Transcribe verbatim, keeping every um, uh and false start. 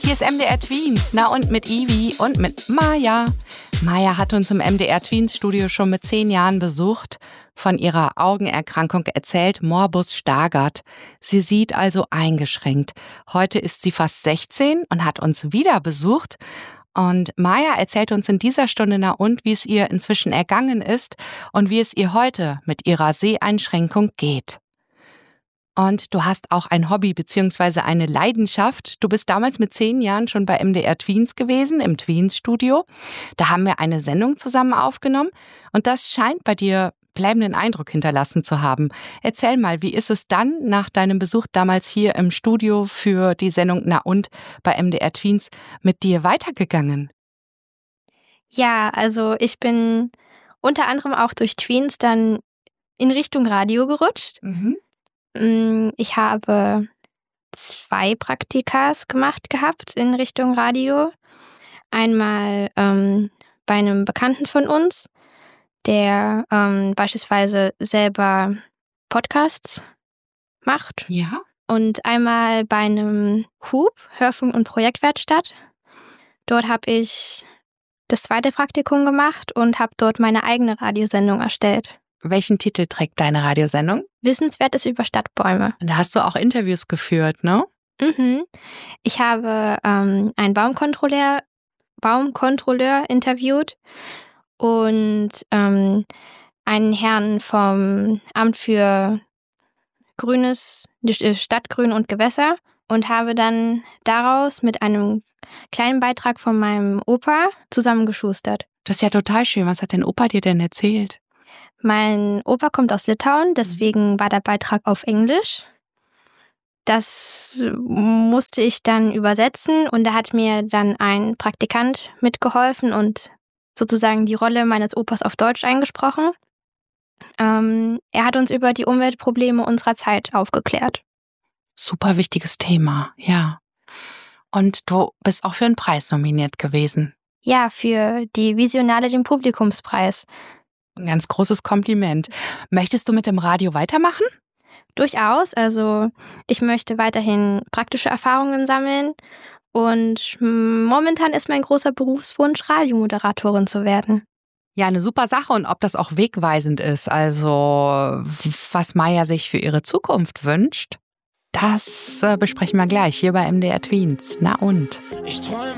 Hier ist M D R Tweens. Na und mit Ivi und mit Maja. Maja hat uns im M D R Tweens Studio schon mit zehn Jahren besucht, von ihrer Augenerkrankung erzählt, Morbus Stargardt. Sie sieht also eingeschränkt. Heute ist sie fast sechzehn und hat uns wieder besucht. Und Maja erzählt uns in dieser Stunde na und, wie es ihr inzwischen ergangen ist und wie es ihr heute mit ihrer Seheinschränkung geht. Und du hast auch ein Hobby bzw. eine Leidenschaft. Du bist damals mit zehn Jahren schon bei M D R Tweens gewesen, im Tweens-Studio. Da haben wir eine Sendung zusammen aufgenommen und das scheint bei dir bleibenden Eindruck hinterlassen zu haben. Erzähl mal, wie ist es dann nach deinem Besuch damals hier im Studio für die Sendung Na und bei M D R Tweens mit dir weitergegangen? Ja, also ich bin unter anderem auch durch Tweens dann in Richtung Radio gerutscht. Mhm. Ich habe zwei Praktikas gemacht gehabt in Richtung Radio. Einmal ähm, bei einem Bekannten von uns, der ähm, beispielsweise selber Podcasts macht. Ja. Und einmal bei einem H U B, Hörfunk- und Projektwerkstatt. Dort habe ich das zweite Praktikum gemacht und habe dort meine eigene Radiosendung erstellt. Welchen Titel trägt deine Radiosendung? Wissenswertes über Stadtbäume. Und da hast du auch Interviews geführt, ne? Mhm. Ich habe ähm, einen Baumkontrolleur, Baumkontrolleur interviewt und ähm, einen Herrn vom Amt für Grünes, Stadtgrün und Gewässer und habe dann daraus mit einem kleinen Beitrag von meinem Opa zusammengeschustert. Das ist ja total schön. Was hat dein Opa dir denn erzählt? Mein Opa kommt aus Litauen, deswegen war der Beitrag auf Englisch. Das musste ich dann übersetzen und da hat mir dann ein Praktikant mitgeholfen und sozusagen die Rolle meines Opas auf Deutsch eingesprochen. Ähm, er hat uns über die Umweltprobleme unserer Zeit aufgeklärt. Super wichtiges Thema, ja. Und du bist auch für einen Preis nominiert gewesen. Ja, für die Visionale, den Publikumspreis. Ein ganz großes Kompliment. Möchtest du mit dem Radio weitermachen? Durchaus. Also ich möchte weiterhin praktische Erfahrungen sammeln und momentan ist mein großer Berufswunsch, Radiomoderatorin zu werden. Ja, eine super Sache und ob das auch wegweisend ist, also was Maja sich für ihre Zukunft wünscht, das äh, besprechen wir gleich hier bei M D R Tweens. Na und? Ich träume